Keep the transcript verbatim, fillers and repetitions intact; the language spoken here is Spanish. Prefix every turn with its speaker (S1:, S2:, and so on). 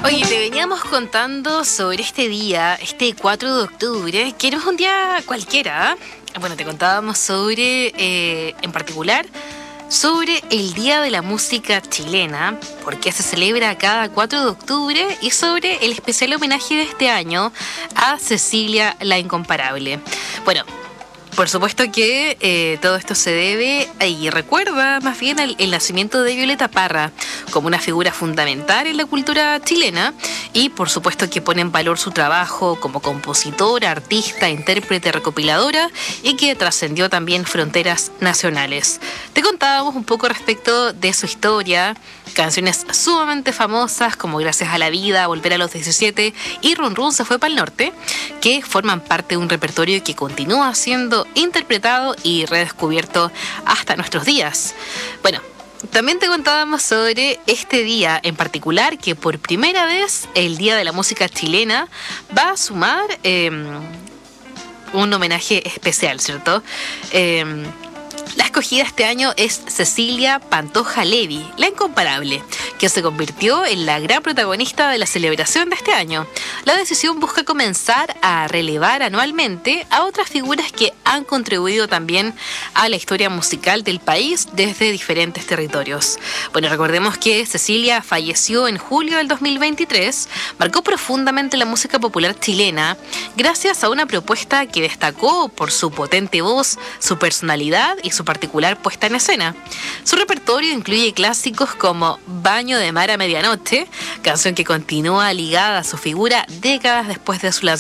S1: Oye, te veníamos contando sobre este día, este cuatro de octubre, que no es un día cualquiera. ¿Ah? Bueno, te contábamos sobre, eh, en particular, sobre el Día de la Música Chilena, porque se celebra cada cuatro de octubre, y sobre el especial homenaje de este año a Cecilia la Incomparable. Bueno, por supuesto que eh, todo esto se debe y recuerda más bien el, el nacimiento de Violeta Parra como una figura fundamental en la cultura chilena, y por supuesto que pone en valor su trabajo como compositora, artista, intérprete, recopiladora, y que trascendió también fronteras nacionales. Te contábamos un poco respecto de su historia, canciones sumamente famosas como Gracias a la Vida, Volver a los diecisiete y Run Run se fue para el norte, que forman parte de un repertorio que continúa siendo interpretado y redescubierto hasta nuestros días. Bueno, también te contábamos sobre este día en particular, que por primera vez el Día de la Música Chilena va a sumar eh, un homenaje especial, ¿cierto? Eh, La escogida este año es Cecilia Pantoja Levi, la incomparable, que se convirtió en la gran protagonista de la celebración de este año. La decisión busca comenzar a relevar anualmente a otras figuras que han contribuido también a la historia musical del país desde diferentes territorios. Bueno, recordemos que Cecilia falleció en julio del dos mil veintitrés, marcó profundamente la música popular chilena gracias a una propuesta que destacó por su potente voz, su personalidad y su particular puesta en escena. Su repertorio incluye clásicos como Baño de Mar a Medianoche, canción que continúa ligada a su figura décadas después de su lanzamiento.